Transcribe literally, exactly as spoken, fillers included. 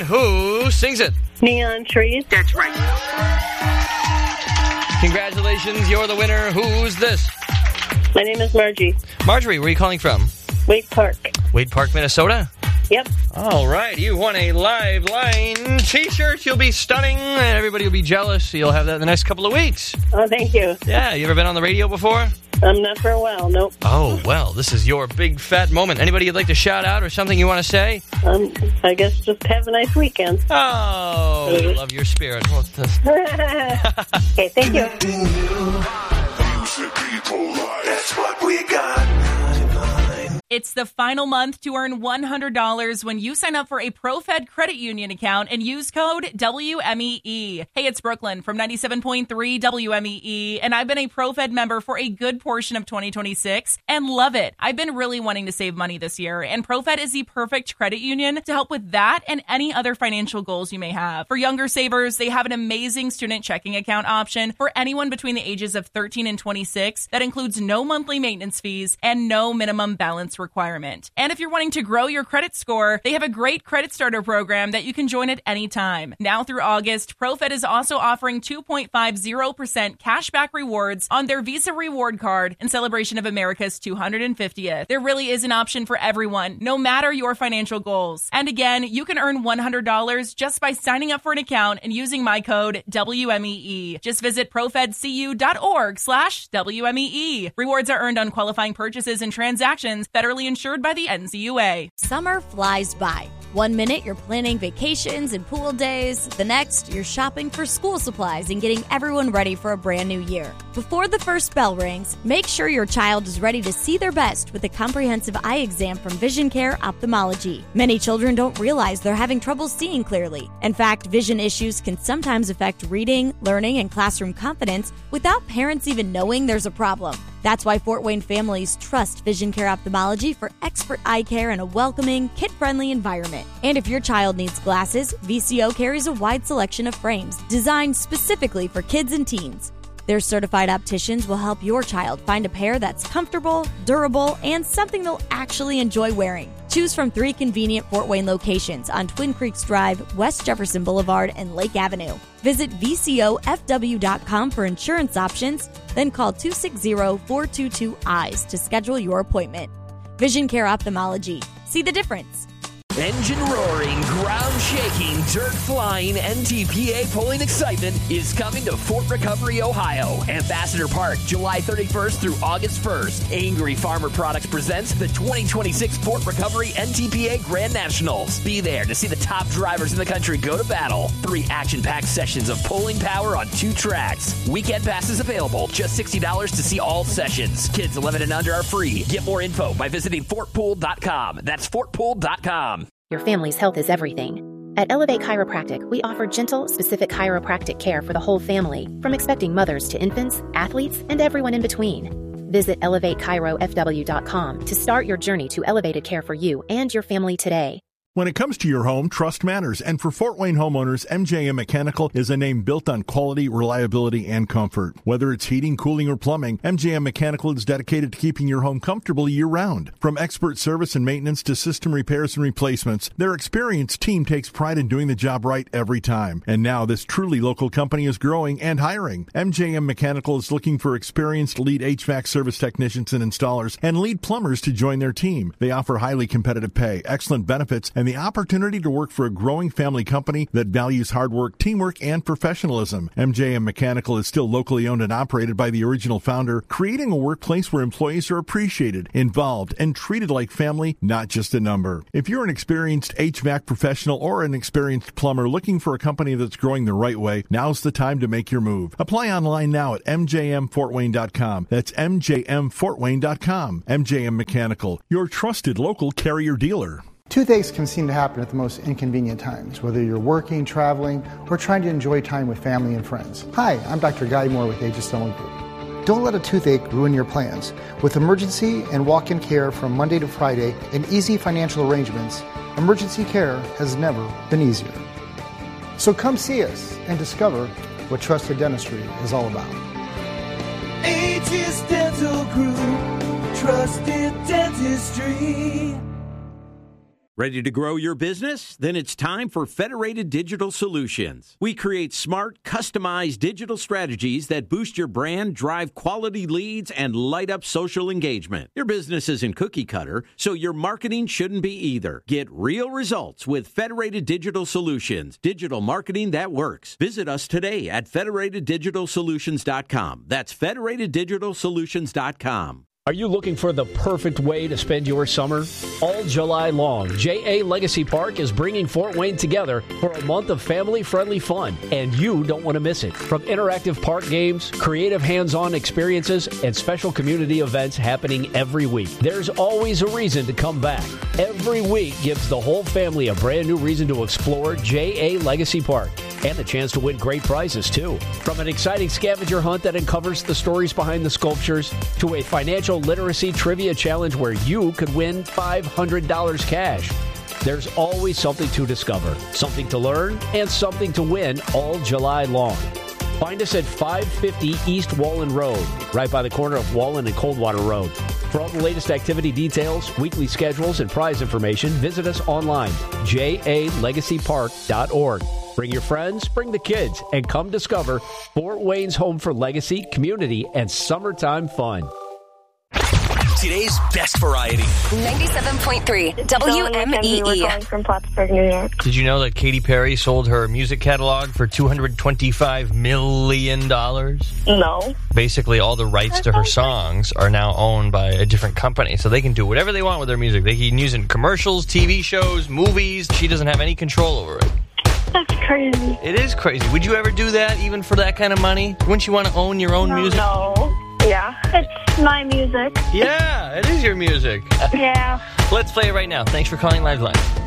who sings it? Neon Trees. That's right. Congratulations, you're the winner. Who's this? My name is Margie. Marjorie, where are you calling from? Wade Park. Wade Park, Minnesota? Yep. All right, you won a Live Line t-shirt. You'll be stunning, and everybody will be jealous. You'll have that in the next couple of weeks. Oh, thank you. Yeah, you ever been on the radio before? Um, not for a while, nope. Oh, well, this is your big fat moment. Anybody you'd like to shout out or something you want to say? Um, I guess just have a nice weekend. Oh, I love your spirit. Well, okay, thank you. That's what we got. It's the final month to earn one hundred dollars when you sign up for a ProFed credit union account and use code W M E E. Hey, it's Brooklyn from ninety-seven point three W M E E, and I've been a ProFed member for a good portion of twenty twenty-six and love it. I've been really wanting to save money this year, and ProFed is the perfect credit union to help with that and any other financial goals you may have. For younger savers, they have an amazing student checking account option for anyone between the ages of thirteen and twenty-six that includes no monthly maintenance fees and no minimum balance requirement. And if you're wanting to grow your credit score, they have a great credit starter program that you can join at any time. Now through August, ProFed is also offering two point five zero percent cashback rewards on their Visa reward card in celebration of America's two hundred fiftieth. There really is an option for everyone, no matter your financial goals. And again, you can earn one hundred dollars just by signing up for an account and using my code W M E E. Just visit profedcu.org slash WMEE. Rewards are earned on qualifying purchases and transactions federally insured by the N C U A. Summer flies by. One minute you're planning vacations and pool days. The next, you're shopping for school supplies and getting everyone ready for a brand new year. Before the first bell rings, make sure your child is ready to see their best with a comprehensive eye exam from Vision Care Ophthalmology. Many children don't realize they're having trouble seeing clearly. In fact, vision issues can sometimes affect reading, learning, and classroom confidence without parents even knowing there's a problem. That's why Fort Wayne families trust Vision Care Ophthalmology for expert eye care in a welcoming, kid-friendly environment. And if your child needs glasses, V C O carries a wide selection of frames designed specifically for kids and teens. Their certified opticians will help your child find a pair that's comfortable, durable, and something they'll actually enjoy wearing. Choose from three convenient Fort Wayne locations on Twin Creeks Drive, West Jefferson Boulevard, and Lake Avenue. Visit V C O F W dot com for insurance options, then call two six zero, four two two, E Y E S to schedule your appointment. Vision Care Ophthalmology. See the difference. Engine roaring, ground shaking, dirt flying, N T P A pulling excitement is coming to Fort Recovery, Ohio. Ambassador Park, July thirty-first through August first. Angry Farmer Products presents the twenty twenty-six Fort Recovery N T P A Grand Nationals. Be there to see the top drivers in the country go to battle. Three action-packed sessions of pulling power on two tracks. Weekend passes available, just sixty dollars to see all sessions. Kids eleven and under are free. Get more info by visiting fort pool dot com. That's fort pool dot com. Your family's health is everything. At Elevate Chiropractic, we offer gentle, specific chiropractic care for the whole family, from expecting mothers to infants, athletes, and everyone in between. Visit elevate chiro f w dot com to start your journey to elevated care for you and your family today. When it comes to your home, trust matters, and for Fort Wayne homeowners, M J M Mechanical is a name built on quality, reliability, and comfort. Whether it's heating, cooling, or plumbing, M J M Mechanical is dedicated to keeping your home comfortable year-round. From expert service and maintenance to system repairs and replacements, their experienced team takes pride in doing the job right every time. And now this truly local company is growing and hiring. M J M Mechanical is looking for experienced lead H V A C service technicians and installers and lead plumbers to join their team. They offer highly competitive pay, excellent benefits, and the opportunity to work for a growing family company that values hard work, teamwork, and professionalism. M J M Mechanical is still locally owned and operated by the original founder, creating a workplace where employees are appreciated, involved, and treated like family, not just a number. If you're an experienced H V A C professional or an experienced plumber looking for a company that's growing the right way, now's the time to make your move. Apply online now at m j m fort wayne dot com. That's m j m fort wayne dot com. M J M Mechanical, your trusted local Carrier dealer. Toothaches can seem to happen at the most inconvenient times, whether you're working, traveling, or trying to enjoy time with family and friends. Hi, I'm Doctor Guy Moore with Aegis Stone Group. Don't let a toothache ruin your plans. With emergency and walk-in care from Monday to Friday and easy financial arrangements, emergency care has never been easier. So come see us and discover what trusted dentistry is all about. Aegis Dental Group, trusted dentistry. Ready to grow your business? Then it's time for Federated Digital Solutions. We create smart, customized digital strategies that boost your brand, drive quality leads, and light up social engagement. Your business isn't cookie cutter, so your marketing shouldn't be either. Get real results with Federated Digital Solutions, digital marketing that works. Visit us today at federated digital solutions dot com. That's federated digital solutions dot com. Are you looking for the perfect way to spend your summer? All July long, J A Legacy Park is bringing Fort Wayne together for a month of family-friendly fun, and you don't want to miss it. From interactive park games, creative hands-on experiences, and special community events happening every week, there's always a reason to come back. Every week gives the whole family a brand new reason to explore J A Legacy Park, and a chance to win great prizes, too. From an exciting scavenger hunt that uncovers the stories behind the sculptures, to a financial literacy trivia challenge where you could win five hundred dollars cash. There's always something to discover, something to learn, and something to win all July long. Find us at five fifty East Wallen Road, right by the corner of Wallen and Coldwater Road. For all the latest activity details, weekly schedules, and prize information, visit us online, j a legacy park dot org. Bring your friends, bring the kids, and come discover Fort Wayne's home for legacy, community, and summertime fun. Today's best variety. ninety-seven point three W M E E. We're calling from Plattsburgh, New York. Did you know that Katy Perry sold her music catalog for two hundred twenty-five million dollars? No. Basically, all the rights to her songs are now owned by a different company, so they can do whatever they want with their music. They can use it in commercials, T V shows, movies. She doesn't have any control over it. That's crazy. It is crazy. Would you ever do that, even for that kind of money? Wouldn't you want to own your own no, music? No. Yeah. It's my music. Yeah, it is your music. Yeah. Let's play it right now. Thanks for calling Liveline.